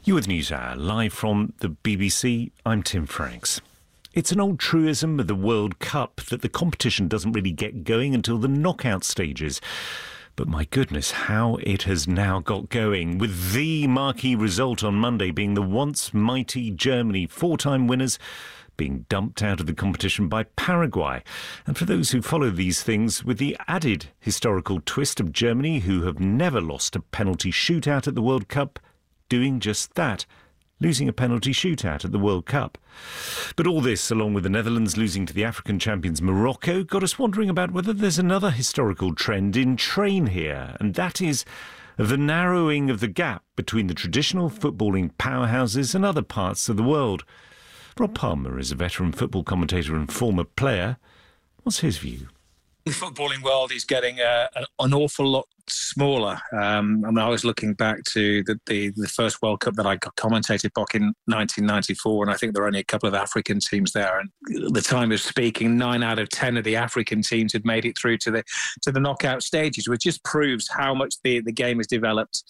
You with News Hour, live from the BBC. I'm Tim Franks. It's an old truism of the World Cup that the competition doesn't really get going until the knockout stages. But my goodness, how it has now got going, with the marquee result on Monday being the once mighty Germany, four-time winners, being dumped out of the competition by Paraguay. And for those who follow these things, with the added historical twist of Germany, who have never lost a penalty shootout at the World Cup, doing just that, losing a penalty shootout at the World Cup. But all this, along with the Netherlands losing to the African champions Morocco, got us wondering about whether there's another historical trend in train here, and that is the narrowing of the gap between the traditional footballing powerhouses and other parts of the world. Rob Palmer is a veteran football commentator and former player. What's his view? The footballing world is getting an awful lot smaller. I was looking back to the first World Cup that I commentated back in 1994, and I think there were only a couple of African teams there. And at the time of speaking, 9 out of 10 of the African teams had made it through to the knockout stages, which just proves how much the game has developed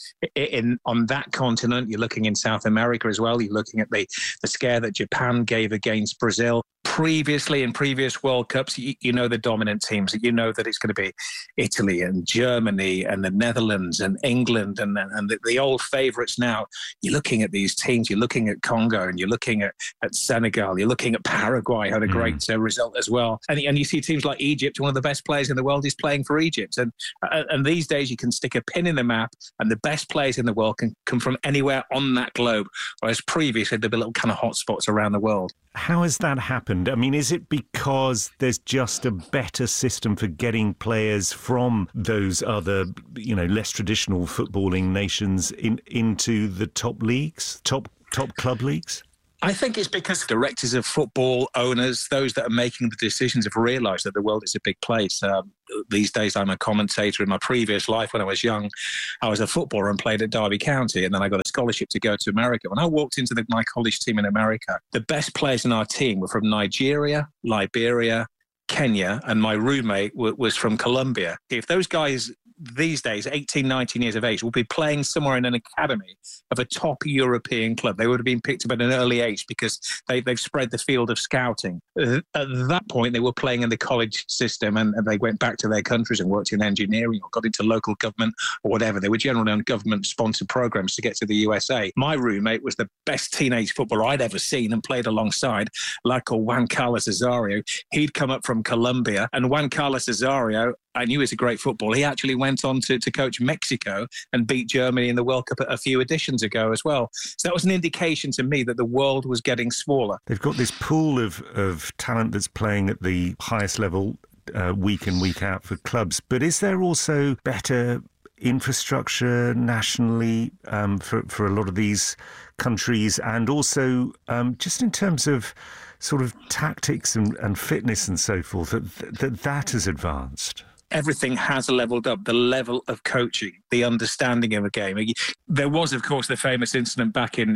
on that continent. You're looking in South America as well. You're looking at the scare that Japan gave against Brazil. Previously, in previous World Cups, you know the dominant teams. You know that it's going to be Italy and Germany and the Netherlands and England and the old favourites now. You're looking at these teams. You're looking at Congo and you're looking at Senegal. You're looking at Paraguay, had a great result as well. And you see teams like Egypt, one of the best players in the world is playing for Egypt. And these days you can stick a pin in the map and the best players in the world can come from anywhere on that globe. Whereas previously there'd be little kind of hotspots around the world. How has that happened? I mean, is it because there's just a better system for getting players from those other, less traditional footballing nations into the top leagues, top club leagues? I think it's because directors of football, owners, those that are making the decisions have realised that the world is a big place. These days I'm a commentator. In my previous life when I was young, I was a footballer and played at Derby County, and then I got a scholarship to go to America. When I walked into my college team in America, the best players in our team were from Nigeria, Liberia, Kenya, and my roommate was from Colombia. If those guys these days, 18, 19 years of age, will be playing somewhere in an academy of a top European club. They would have been picked up at an early age because they've spread the field of scouting. At that point, they were playing in the college system and they went back to their countries and worked in engineering or got into local government or whatever. They were generally on government-sponsored programs to get to the USA. My roommate was the best teenage footballer I'd ever seen and played alongside, a lad called Juan Carlos Osorio. He'd come up from Colombia, and Juan Carlos Osorio, I knew he was a great footballer. He actually went on to coach Mexico and beat Germany in the World Cup a few editions ago as well. So that was an indication to me that the world was getting smaller. They've got this pool of talent that's playing at the highest level week in, week out for clubs. But is there also better infrastructure nationally for a lot of these countries, and also just in terms of sort of tactics and fitness and so forth, that has advanced? Everything has leveled up, the level of coaching, the understanding of a game. There was, of course, the famous incident back in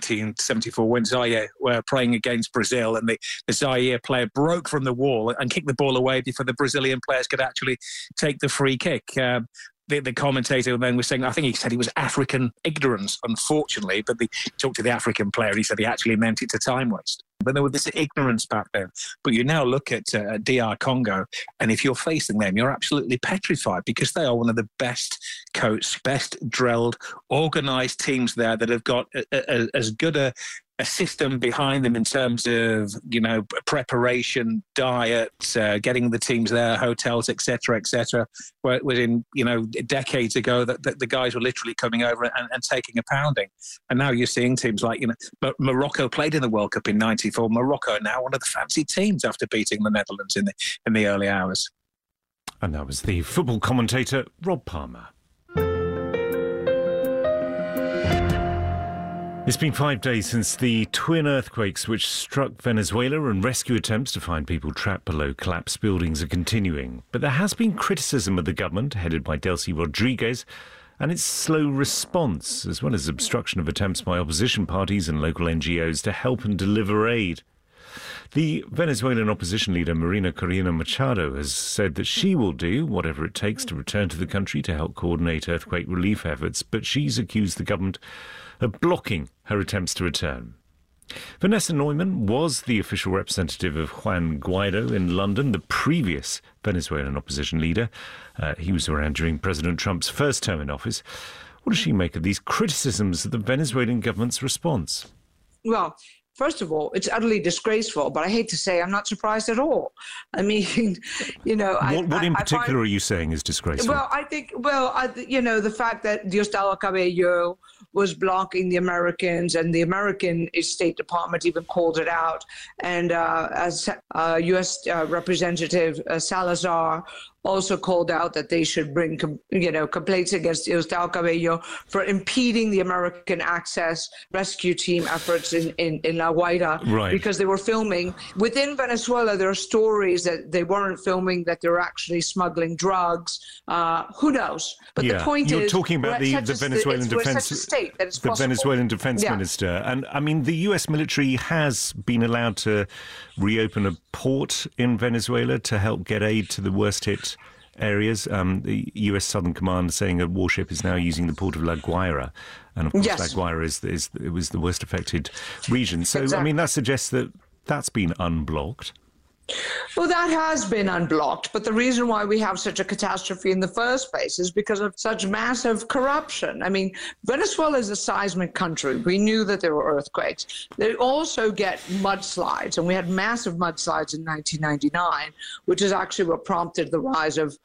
1974 when Zaire were playing against Brazil, and the Zaire player broke from the wall and kicked the ball away before the Brazilian players could actually take the free kick. The commentator then was saying, I think he said he was African ignorance, unfortunately, but he talked to the African player and he said he actually meant it to time waste. But there was this ignorance back then. But you now look at DR Congo, and if you're facing them, you're absolutely petrified because they are one of the best coached, best drilled, organised teams there that have got as good a system behind them in terms of, preparation, diet, getting the teams there, hotels, etc., etc. Within, decades ago, that the guys were literally coming over and taking a pounding. And now you're seeing teams like, Morocco played in the World Cup in '94. Morocco are now one of the fancy teams after beating the Netherlands in the early hours. And that was the football commentator, Rob Palmer. It's been 5 days since the twin earthquakes which struck Venezuela, and rescue attempts to find people trapped below collapsed buildings are continuing. But there has been criticism of the government, headed by Delcy Rodriguez, and its slow response, as well as obstruction of attempts by opposition parties and local NGOs to help and deliver aid. The Venezuelan opposition leader Marina Corina Machado has said that she will do whatever it takes to return to the country to help coordinate earthquake relief efforts, but she's accused the government of blocking her attempts to return. Vanessa Neumann was the official representative of Juan Guaido in London, the previous Venezuelan opposition leader. He was around during President Trump's first term in office. What does she make of these criticisms of the Venezuelan government's response? Well, first of all, it's utterly disgraceful, but I hate to say I'm not surprised at all. I mean, you know... What in particular are you saying is disgraceful? Well, I think, the fact that Diosdado Cabello was blocking the Americans, and the American State Department even called it out, and as U.S. Representative Salazar also called out that they should bring, complaints against Diosdado Cabello for impeding the American access rescue team efforts in La Guaira, right, because they were filming. Within Venezuela, there are stories that they weren't filming, that they were actually smuggling drugs. Who knows? But the point You're talking about the Venezuelan defense, the Venezuelan defense minister. And I mean, the US military has been allowed to reopen a port in Venezuela to help get aid to the worst hit areas. The US Southern Command saying a warship is now using the port of La Guaira, and of course La Guaira was the worst affected region. So exactly. I mean, that suggests that that's been unblocked. Well, that has been unblocked, but the reason why we have such a catastrophe in the first place is because of such massive corruption. I mean, Venezuela is a seismic country. We knew that there were earthquakes. They also get mudslides, and we had massive mudslides in 1999, which is actually what prompted the rise of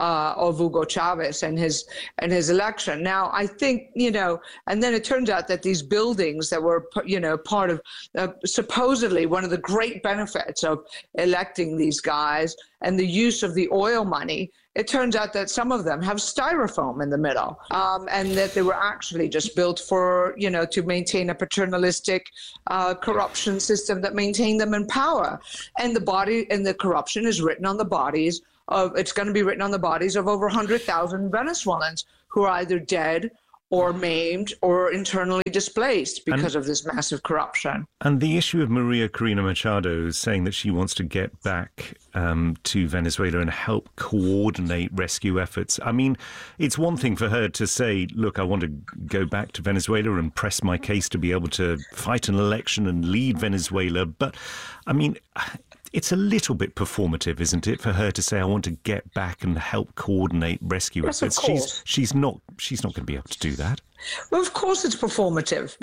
Hugo Chavez and his election. Now, I think, and then it turns out that these buildings that were, part of supposedly one of the great benefits of electing these guys and the use of the oil money, it turns out that some of them have styrofoam in the middle, and that they were actually just built for, to maintain a paternalistic corruption system that maintained them in power. And the corruption is written on the bodies it's going to be written on the bodies of over 100,000 Venezuelans who are either dead or maimed or internally displaced because of this massive corruption. And the issue of Maria Corina Machado saying that she wants to get back to Venezuela and help coordinate rescue efforts. I mean, it's one thing for her to say, look, I want to go back to Venezuela and press my case to be able to fight an election and lead Venezuela. But, I mean, it's a little bit performative, isn't it, for her to say, I want to get back and help coordinate rescue efforts? Of course. She's not going to be able to do that. Well, of course it's performative,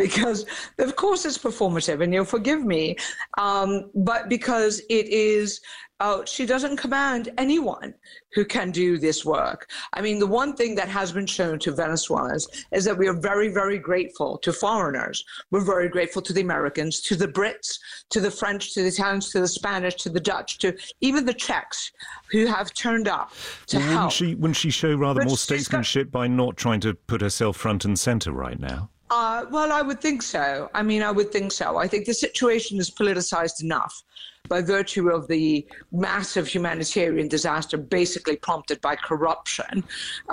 and you'll forgive me, but because it is, she doesn't command anyone who can do this work. I mean, the one thing that has been shown to Venezuelans is that we are very, very grateful to foreigners. We're very grateful to the Americans, to the Brits, to the French, to the Italians, to the Spanish, to the Dutch, to even the Czechs who have turned up to help. Wouldn't she show rather more statesmanship by not trying to put herself front and centre right now? Well, I would think so. I think the situation is politicized enough by virtue of the massive humanitarian disaster basically prompted by corruption,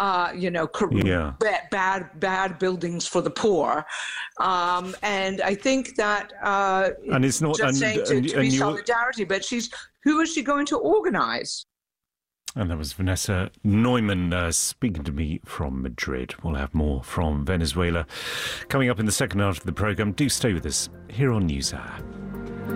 bad buildings for the poor. And I think that and it's not just saying to be solidarity, but who is she going to organize? And that was Vanessa Neumann speaking to me from Madrid. We'll have more from Venezuela coming up in the second half of the programme. Do stay with us here on NewsHour.